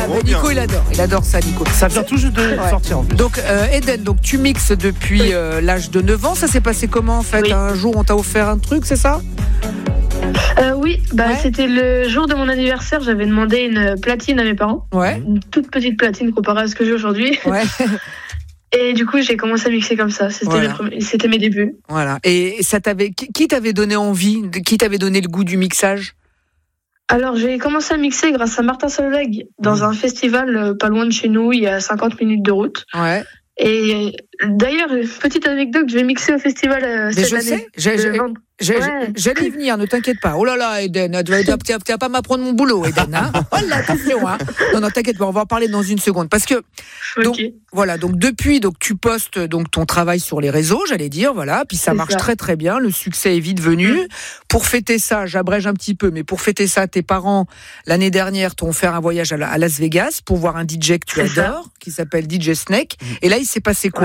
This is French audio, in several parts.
Nico, il adore ça, Nico. Ça vient tout juste de sortir en plus. Donc, Eden, donc tu mixes depuis l'âge de 9 ans. Ça s'est passé comment en fait ? Oui. Un jour, on t'a offert un truc, c'est ça ? Oui, c'était le jour de mon anniversaire. J'avais demandé une platine à mes parents. Ouais. Une toute petite platine comparée à ce que j'ai aujourd'hui. Ouais. Et du coup, j'ai commencé à mixer comme ça. C'était mes débuts. Voilà. Et ça qui t'avait donné envie, qui t'avait donné le goût du mixage ? Alors, j'ai commencé à mixer grâce à Martin Solveig dans un festival pas loin de chez nous, il y a 50 minutes de route. Ouais. Et d'ailleurs, petite anecdote, je vais mixer au festival cette année. J'allais y venir, ne t'inquiète pas. Oh là là, Eden, tu vas pas m'apprendre mon boulot, Eden. Hein. Oh là, attention. Hein. Non, t'inquiète pas, on va en parler dans une seconde. Parce que, donc, voilà, donc depuis, donc, tu postes donc, ton travail sur les réseaux, j'allais dire, voilà, puis ça marche très très bien, le succès est vite venu. Pour fêter ça, j'abrège un petit peu, mais pour fêter ça, tes parents, l'année dernière, t'ont offert un voyage à Las Vegas pour voir un DJ que tu adores, qui s'appelle DJ Snake. Et là, il s'est passé quoi ?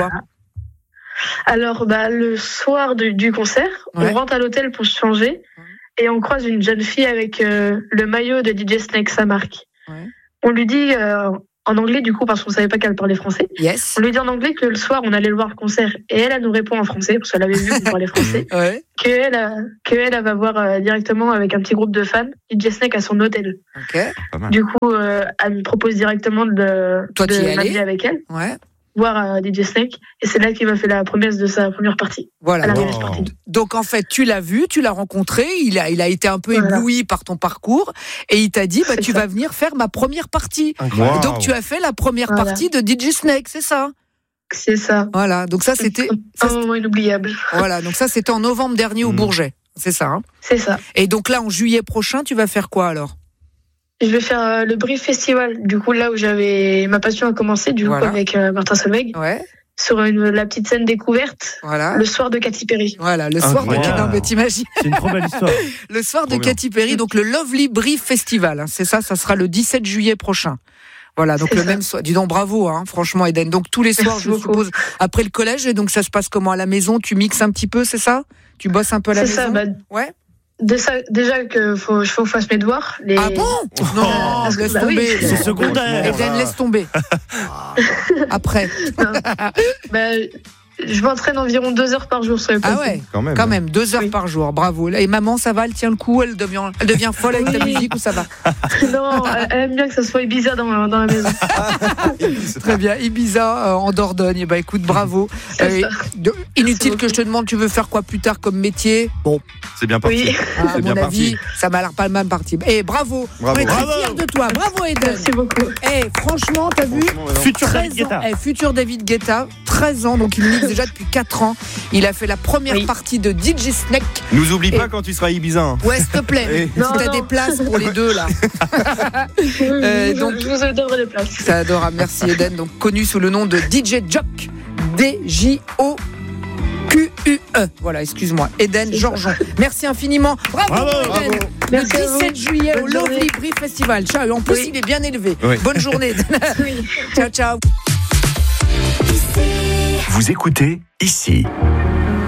Alors, le soir du concert, on rentre à l'hôtel pour se changer et on croise une jeune fille avec le maillot de DJ Snake, sa marque. Ouais. On lui dit en anglais, du coup, parce qu'on savait pas qu'elle parlait français. Yes. On lui dit en anglais que le soir, on allait le voir le concert et elle nous répond en français, parce qu'elle avait vu qu'on parlait français, qu'elle va voir directement avec un petit groupe de fans DJ Snake à son hôtel. Okay. Du coup, elle me propose directement de m'habiller avec elle. Ouais. Voir DJ Snake, et c'est là qu'il m'a fait la promesse de sa première partie. Voilà. Donc en fait, tu l'as vu, tu l'as rencontré, il a été un peu ébloui par ton parcours, et il t'a dit tu vas venir faire ma première partie. Wow. Donc tu as fait la première partie de DJ Snake, c'est ça ? C'est ça. Voilà. Donc ça c'était un moment inoubliable. Voilà. Donc ça c'était en novembre dernier au Bourget, c'est ça. Hein ? C'est ça. Et donc là en juillet prochain, tu vas faire quoi alors ? Je vais faire le Brief Festival, du coup là où j'avais ma passion a commencé, du coup avec Martin Solveig, sur la petite scène découverte, le soir de Katy Perry. Voilà, le soir de non mais t'imagines. C'est une trop belle histoire. Le soir de Katy Perry, donc le Lovely Brief Festival, hein, c'est ça sera le 17 juillet prochain. Voilà, donc le même soir. Dis donc bravo, hein, franchement Eden. Donc tous les soirs, je suppose, après le collège, et donc ça se passe comment à la maison ? Tu mixes un petit peu, c'est ça ? Tu bosses un peu à la maison ? C'est ça, ouais. Déjà que faut que je fasse mes devoirs. Ah bon ? Non, laisse tomber. Oui. C'est secondaire. Eden, laisse tomber. Après. Je m'entraîne environ 2 heures par jour sur les Ah ouais, quand même 2 heures par jour, bravo. Et maman, ça va, elle tient le coup, elle devient folle avec ta musique ou ça va ? Non, elle aime bien que ça soit Ibiza dans la maison. Très bien, Ibiza en Dordogne. Bah écoute, bravo. Inutile que je te demande, tu veux faire quoi plus tard comme métier ? Bon, c'est bien parti. Oui. À mon avis, ça m'a l'air pas mal parti. Et bravo. On est très fiers de toi. Bravo Eden. Merci beaucoup. Franchement, t'as vu ? Futur David Guetta, 13 ans, donc il mixe déjà depuis 4 ans. Il a fait la première partie de DJ Snake. Nous oublie pas quand tu seras Ibiza. Hein. Ouais, s'il te plaît. Si t'as des places pour les deux là. Donc, je vous adore des places. C'est adorable. Merci Eden. Donc connu sous le nom de DJ Jock. DJOQUE. Voilà, excuse-moi. Eden Georgeon. Merci infiniment. Bravo Eden. Le 17 juillet au Lovely Brief Festival. Ciao. En plus, il est bien élevé. Oui. Bonne journée. Ciao, ciao. Vous écoutez ici.